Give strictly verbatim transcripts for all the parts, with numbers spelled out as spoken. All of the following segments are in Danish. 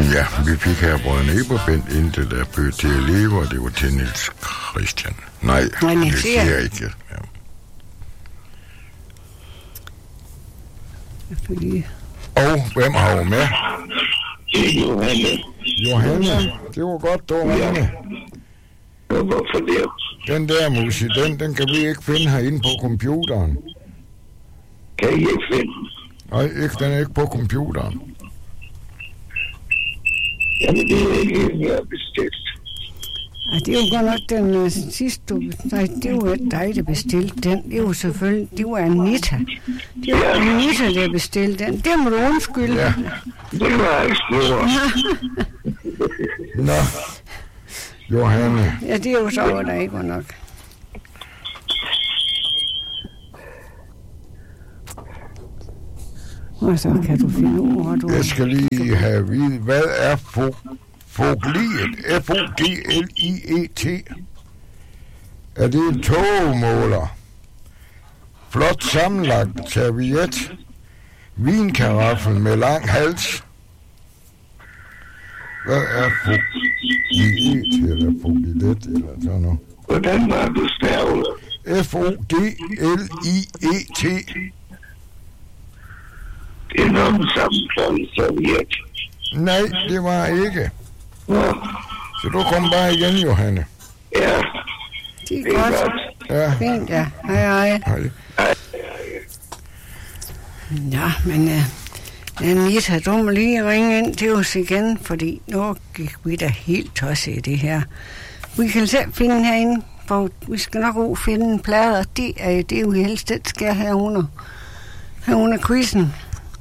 Ja, vi fik her Brødrene Eberbent, indtil der blev til at leve, og det var til Niels Christian. Nej, Nej det siger jeg ikke. Ja. Fordi... Og hvem har du med? Johanne. Johanne, det var godt, du var med. Hvorfor det? Den der musik, den, den kan vi ikke finde herinde på computeren. Kan I ikke finde? Nej, ikke, den er ikke på computeren. Jamen, det er ikke en, jeg har bestilt. Ja, det er jo godt nok den uh, sidste, du... Nej, det var ikke dig, der bestilte den. Det var selvfølgelig... Det var Anita. Det var Anita, der bestilte den. Det må du undskylde. Ja. Det var ikke stort. Nå, Johanne. Ja, det er jo så, at der ikke var nok. Og så kan du finde ud, hvor du... Jeg skal lige have at vide, hvad er fo- fogliet? F O G L I E T. Er det en togmåler? Flot sammenlagt serviet. Vinkaraffel med lang hals. Hvad er fogliet eller fogilet eller sådan noget? Hvordan var det stavet? F O G L I E T. Det er noget med sammenklaget serviet. Nej, det var ikke. Ja. Så du kom bare igen, Johanne. Ja. Det er godt. Ja. Fint, ja. Hej, hej. Hej. Ja, men uh, Anita, du må lige ringe ind til os igen, fordi nu gik vi da helt tosset i det her. Vi kan selv finde herinde, for vi skal nok ud finde en plade, og det er det, vi helst skal have under, have under quizzen.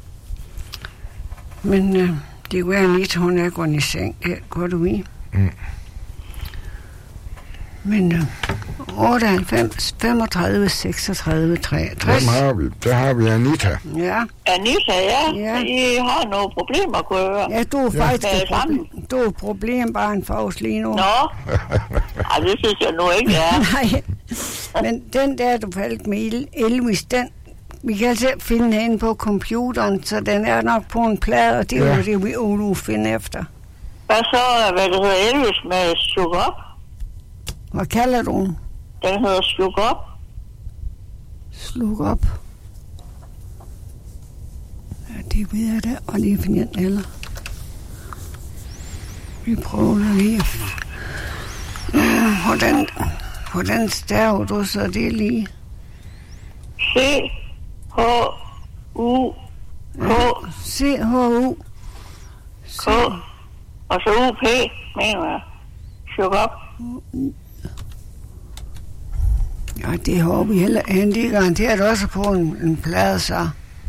Men uh, det er jo Anita, hun er gået i seng, det går du i. Mm. Men uh, otteoghalvfems, femogtredive, seksogtredive, treogtres. Hvem har vi? Der har vi Anita. Ja. Anita, ja. Ja. I har nogle problemer, kunne jeg høre. Ja, du er Ja. faktisk Med et problem, du er et problembarn for os lige nu. Nå. Ej, det synes jeg nu ikke, ja. Nej, men den der, du faldt med Elvis, den, vi kan altså finde hende på computeren, så den er nok på en plade, og det er Ja. jo det, vi vil finde efter. Hvad så, hvad det hedder Elvis med Sugar Up? Hvad kalder du den? Den hedder Sugar Up. Sluk op. Ja, det ved jeg da, og lige finde den eller. Vi prøver lige at... Ja, hvordan, hvordan staver du så det lige? C H U K C H U K og så U P, mener jeg. Sugar Up. Ja, det håber vi heller. Han det er garanteret også på en, en plade, så.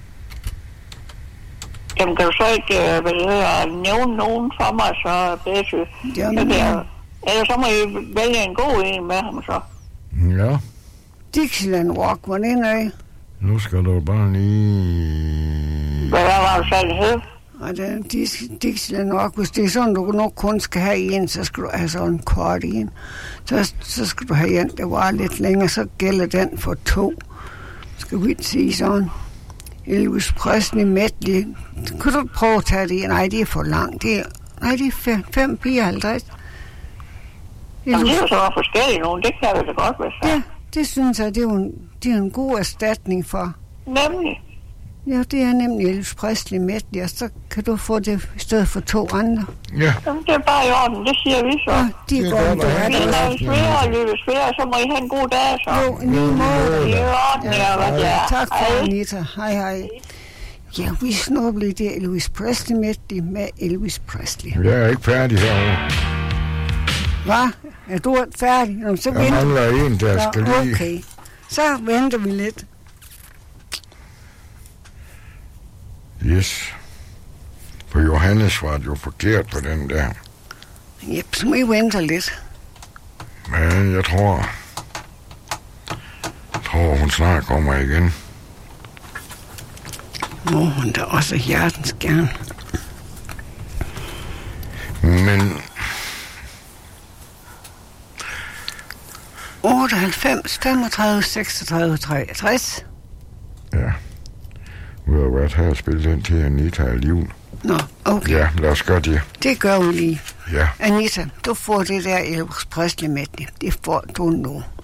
Jamen, kan du så ikke, hvad det hedder, nævne nogen for mig, så bedre. Jamen, Så kan jeg, eller så må I vælge en god en med ham, så. Ja. Dixieland Rock, hvor den er. Nu skal du bare lige... Hvad var det, så det hed? Og den Dixieland Rock, hvis det er sådan, du nok kun skal have en, så skal du have sådan en kort en. Så, så skal du have en, der var lidt længere, så gælder den for to. Skal vi sige sådan. Elvis Presley medley. Kunne du prøve at tage det? Nej, det er for langt. Det er, nej, det er fem fireoghalvtreds. Jamen, det er jo så forskellige nogen, det kan jeg da godt være så. Ja, det synes jeg, det er jo en, det er en god erstatning for. Nemlig. Ja, det er nemlig Elvis Presley medley, og så kan du få det i stedet for to andre. Ja. Jamen, det er bare i orden, det siger vi så. Ja, de Det er er godt, godt du at er have Vi det. der. laver svære og lytte svære, så må I have en god dag, så. Jo, i lige måde. I orden, ja, hvad det er. Tak for Hej. Anita. Hej, hej. Ja, vi snupper lige det Elvis Presley medley med Elvis Presley. Jeg er ikke færdig herovre. Hvad? Er du færdig? Nå, så Jeg venter mangler en, der skal Nå, lige... okay. Så venter vi lidt. Yes. For Johannes var jo forkert på den der. Jep, så må I vente lidt. Men jeg tror... Jeg tror, hun snart kommer igen. Må hun da også hjertens gerne. Men... otteoghalvfems, femogtredive, seksogtredive, treogtres. Ja. Vi har været her og spillet den til Anita alligevel. Nå, okay. Ja, lad os gøre det. Det gør vi lige. Ja. Anita, du får det der Elvis Presley med det. Det får du nu.